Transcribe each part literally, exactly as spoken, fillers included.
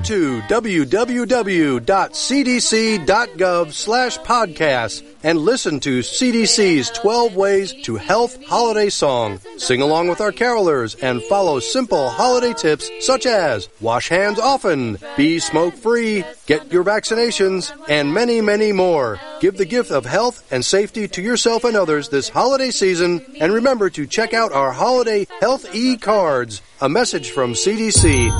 To w w w dot c d c dot gov slash podcast and listen to C D C's twelve Ways to Health holiday song. Sing along with our carolers and follow simple holiday tips such as wash hands often, be smoke-free, get your vaccinations, and many, many more. Give the gift of health and safety to yourself and others this holiday season, and remember to check out our holiday health e-cards. A message from C D C.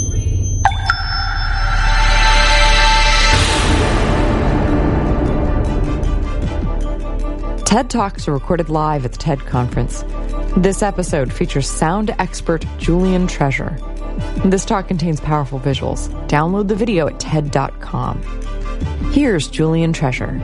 TED Talks are recorded live at the TED Conference. This episode features sound expert Julian Treasure. This talk contains powerful visuals. Download the video at ted dot com. Here's Julian Treasure.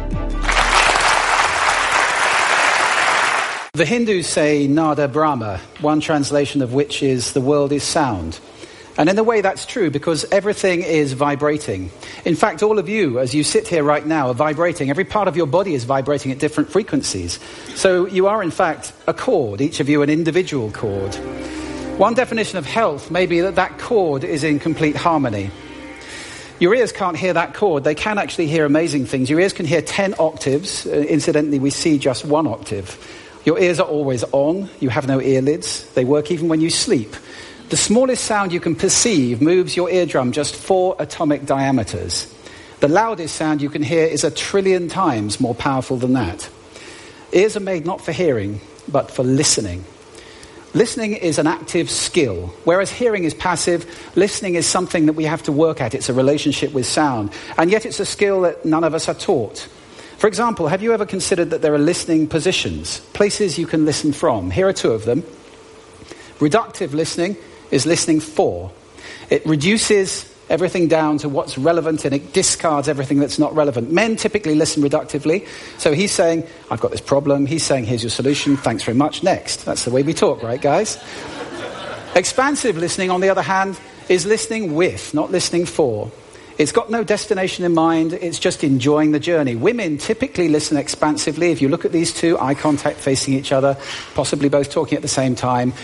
The Hindus say Nada Brahma, one translation of which is the world is sound. And in a way that's true because everything is vibrating. In fact, all of you, as you sit here right now, are vibrating. Every part of your body is vibrating at different frequencies. So you are, in fact, a chord, each of you an individual chord. One definition of health may be that that chord is in complete harmony. Your ears can't hear that chord. They can actually hear amazing things. Your ears can hear ten octaves. Uh, incidentally, we see just one octave. Your ears are always on. You have no earlids. They work even when you sleep. The smallest sound you can perceive moves your eardrum just four atomic diameters. The loudest sound you can hear is a trillion times more powerful than that. Ears are made not for hearing, but for listening. Listening is an active skill, whereas hearing is passive. Listening is something that we have to work at. It's a relationship with sound. And yet it's a skill that none of us are taught. For example, have you ever considered that there are listening positions, places you can listen from? Here are two of them. Reductive listening is listening for. It reduces everything down to what's relevant and it discards everything that's not relevant. Men typically listen reductively. So he's saying, I've got this problem. He's saying, here's your solution. Thanks very much. Next. That's the way we talk, right, guys? Expansive listening, on the other hand, is listening with, not listening for. It's got no destination in mind. It's just enjoying the journey. Women typically listen expansively. If you look at these two, eye contact facing each other, possibly both talking at the same time.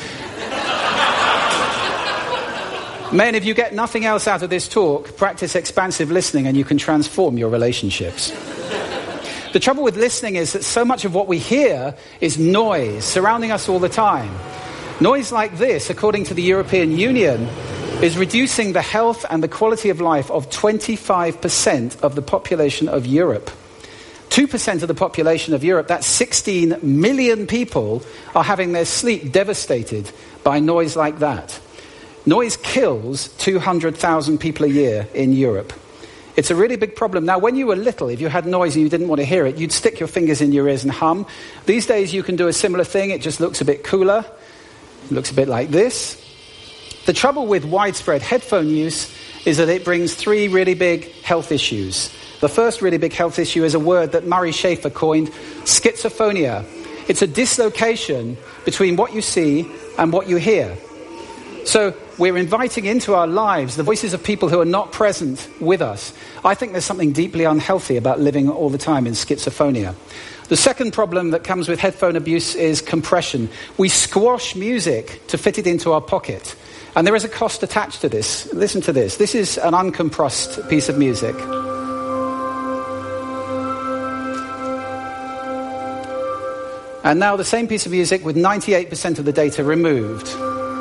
Men, if you get nothing else out of this talk, practice expansive listening and you can transform your relationships. The trouble with listening is that so much of what we hear is noise surrounding us all the time. Noise like this, according to the European Union, is reducing the health and the quality of life of twenty-five percent of the population of Europe. two percent of the population of Europe, that's sixteen million people, are having their sleep devastated by noise like that. Noise kills two hundred thousand people a year in Europe. It's a really big problem. Now, when you were little, if you had noise and you didn't want to hear it, you'd stick your fingers in your ears and hum. These days, you can do a similar thing. It just looks a bit cooler. It looks a bit like this. The trouble with widespread headphone use is that it brings three really big health issues. The first really big health issue is a word that Murray Schafer coined, schizophrenia. It's a dislocation between what you see and what you hear. So we're inviting into our lives the voices of people who are not present with us. I think there's something deeply unhealthy about living all the time in schizophrenia. The second problem that comes with headphone abuse is compression. We squash music to fit it into our pocket. And there is a cost attached to this. Listen to this. This is an uncompressed piece of music. And now the same piece of music with ninety-eight percent of the data removed.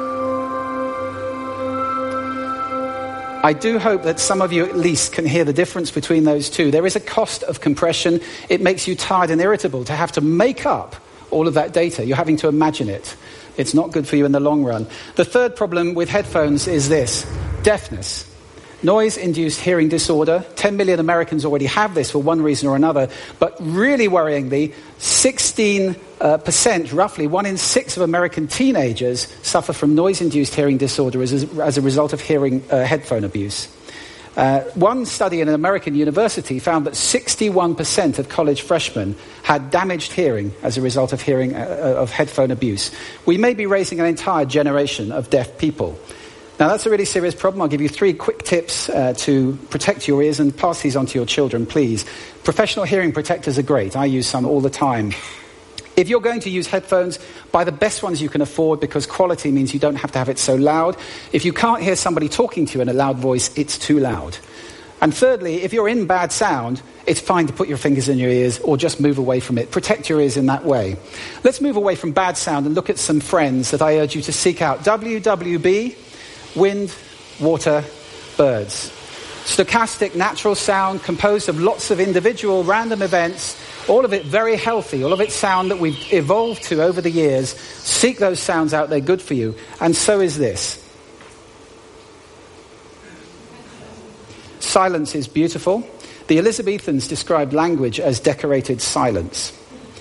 I do hope that some of you at least can hear the difference between those two. There is a cost of compression. It makes you tired and irritable to have to make up all of that data. You're having to imagine it. It's not good for you in the long run. The third problem with headphones is this: deafness. Noise-induced hearing disorder. ten million Americans already have this for one reason or another. But really worryingly, sixteen percent, roughly, one in six of American teenagers suffer from noise-induced hearing disorder as a, as a result of hearing uh, headphone abuse. Uh, one study in an American university found that sixty-one percent of college freshmen had damaged hearing as a result of hearing uh, of headphone abuse. We may be raising an entire generation of deaf people. Now, that's a really serious problem. I'll give you three quick tips uh, to protect your ears, and pass these on to your children, please. Professional hearing protectors are great. I use some all the time. If you're going to use headphones, buy the best ones you can afford, because quality means you don't have to have it so loud. If you can't hear somebody talking to you in a loud voice, it's too loud. And thirdly, if you're in bad sound, it's fine to put your fingers in your ears or just move away from it. Protect your ears in that way. Let's move away from bad sound and look at some friends that I urge you to seek out. W W B, wind, water, birds. Stochastic natural sound composed of lots of individual random events, all of it very healthy, all of it sound that we've evolved to over the years. Seek those sounds out, they're good for you. And so is this. Silence is beautiful. The Elizabethans described language as decorated silence.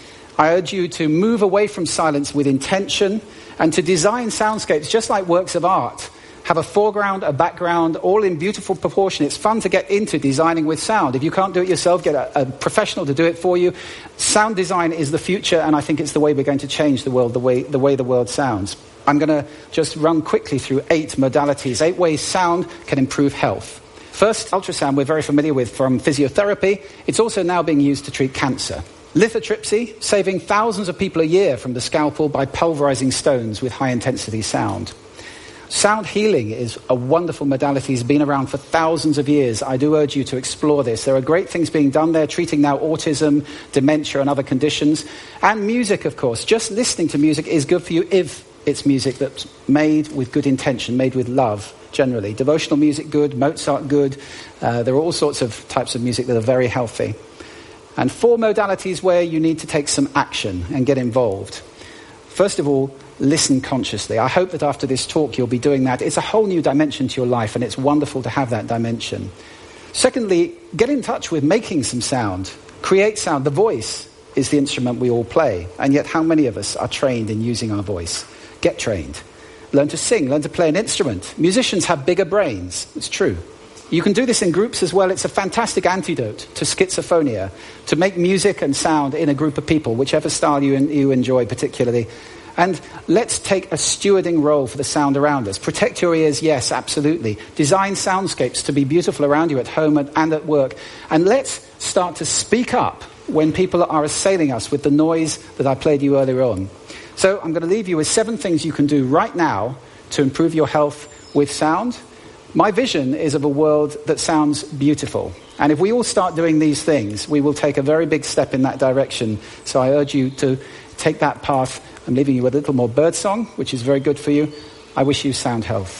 I urge you to move away from silence with intention and to design soundscapes just like works of art. Have a foreground, a background, all in beautiful proportion. It's fun to get into designing with sound. If you can't do it yourself, get a, a professional to do it for you. Sound design is the future, and I think it's the way we're going to change the world, the way the, way the world sounds. I'm going to just run quickly through eight modalities, eight ways sound can improve health. First, ultrasound we're very familiar with from physiotherapy. It's also now being used to treat cancer. Lithotripsy, saving thousands of people a year from the scalpel by pulverizing stones with high-intensity sound. Sound healing is a wonderful modality. It's been around for thousands of years. I do urge you to explore this. There are great things being done there, treating now autism, dementia, and other conditions. And music, of course. Just listening to music is good for you if it's music that's made with good intention, made with love, generally. Devotional music, good. Mozart, good. Uh, there are all sorts of types of music that are very healthy. And four modalities where you need to take some action and get involved. First of all, listen consciously. I hope that after this talk you'll be doing that. It's a whole new dimension to your life, and it's wonderful to have that dimension. Secondly, get in touch with making some sound. Create sound. The voice is the instrument we all play, and yet how many of us are trained in using our voice? Get trained. Learn to sing. Learn to play an instrument. Musicians have bigger brains. It's true. You can do this in groups as well. It's a fantastic antidote to schizophrenia, to make music and sound in a group of people, whichever style you, you enjoy particularly. And let's take a stewarding role for the sound around us. Protect your ears, yes, absolutely. Design soundscapes to be beautiful around you at home and, and at work. And let's start to speak up when people are assailing us with the noise that I played you earlier on. So I'm going to leave you with seven things you can do right now to improve your health with sound. My vision is of a world that sounds beautiful. And if we all start doing these things, we will take a very big step in that direction. So I urge you to take that path. I'm leaving you with a little more birdsong, which is very good for you. I wish you sound health.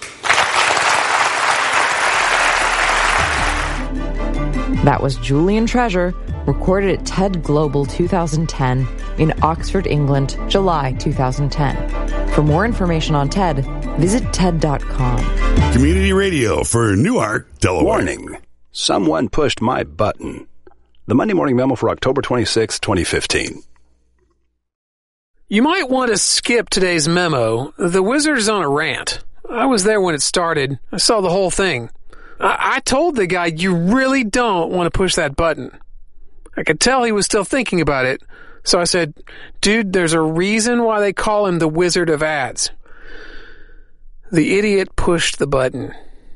That was Julian Treasure, recorded at TED Global two thousand ten in Oxford, England, July two thousand ten. For more information on TED, visit ted dot com. Community radio for Newark, Delaware. Warning. Someone pushed my button. The Monday Morning Memo for October twenty-sixth, twenty fifteen. You might want to skip today's memo. The wizard is on a rant. I was there when it started. I saw the whole thing. I, I told the guy, you really don't want to push that button. I could tell he was still thinking about it. So I said, dude, there's a reason why they call him the Wizard of Ads. The idiot pushed the button.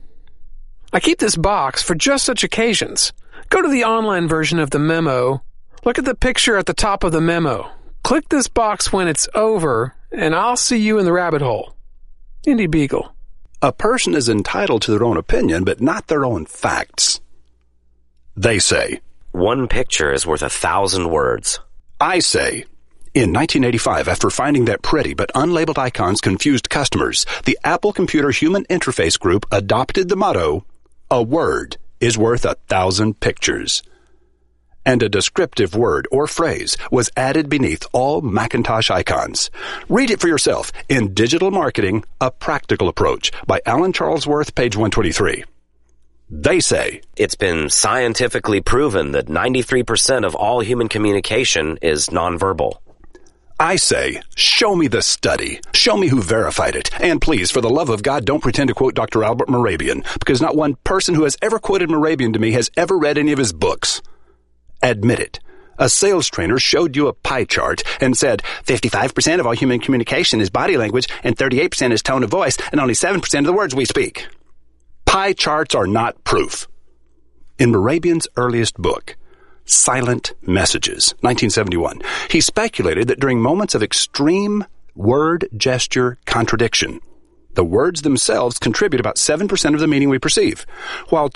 I keep this box for just such occasions. Go to the online version of the memo. Look at the picture at the top of the memo. Click this box when it's over, and I'll see you in the rabbit hole. Indy Beagle. A person is entitled to their own opinion, but not their own facts. They say. One picture is worth a thousand words. I say. In nineteen eighty-five, after finding that pretty but unlabeled icons confused customers, the Apple Computer Human Interface Group adopted the motto, a word is worth a thousand pictures. And a descriptive word or phrase was added beneath all Macintosh icons. Read it for yourself in Digital Marketing, A Practical Approach by Alan Charlesworth, page one twenty-three. They say, it's been scientifically proven that ninety-three percent of all human communication is nonverbal. I say, show me the study. Show me who verified it. And please, for the love of God, don't pretend to quote Doctor Albert Mehrabian, because not one person who has ever quoted Mehrabian to me has ever read any of his books. Admit it. A sales trainer showed you a pie chart and said, fifty-five percent of all human communication is body language, and thirty-eight percent is tone of voice, and only seven percent of the words we speak. Pie charts are not proof. In Mehrabian's earliest book, silent messages, nineteen seventy-one. He speculated that during moments of extreme word-gesture contradiction, the words themselves contribute about seven percent of the meaning we perceive, while